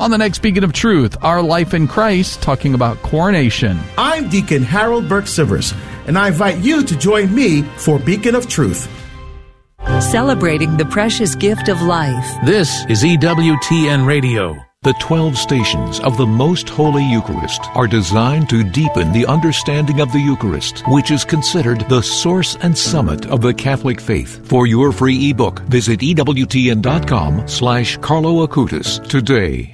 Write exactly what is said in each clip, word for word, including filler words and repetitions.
On the next Beacon of Truth, Our Life in Christ, talking about coronation. I'm Deacon Harold Burke-Sivers, and I invite you to join me for Beacon of Truth. Celebrating the precious gift of life. This is E W T N Radio. The twelve stations of the Most Holy Eucharist are designed to deepen the understanding of the Eucharist, which is considered the source and summit of the Catholic faith. For your free ebook, visit E W T N dot com slash Carlo Acutis today.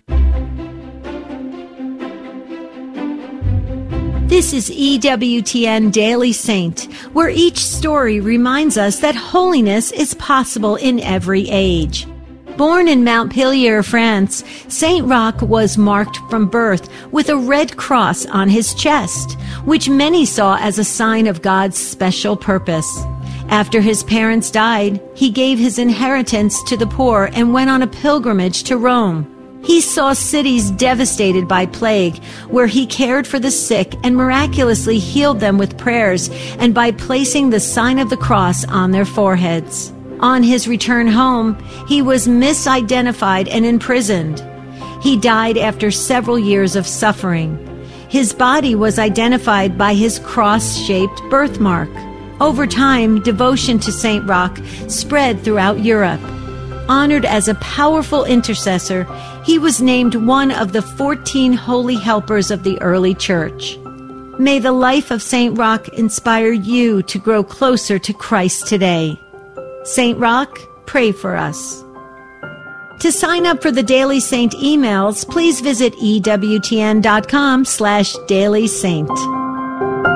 This is E W T N Daily Saint, where each story reminds us that holiness is possible in every age. Born in Montpellier, France, Saint Roch was marked from birth with a red cross on his chest, which many saw as a sign of God's special purpose. After his parents died, he gave his inheritance to the poor and went on a pilgrimage to Rome. He saw cities devastated by plague, where he cared for the sick and miraculously healed them with prayers and by placing the sign of the cross on their foreheads. On his return home, he was misidentified and imprisoned. He died after several years of suffering. His body was identified by his cross-shaped birthmark. Over time, devotion to Saint Roch spread throughout Europe. Honored as a powerful intercessor, he was named one of the fourteen holy helpers of the early church. May the life of Saint Roch inspire you to grow closer to Christ today. Saint Roch, pray for us. To sign up for the Daily Saint emails, please visit E W T N dot com slash Daily Saint.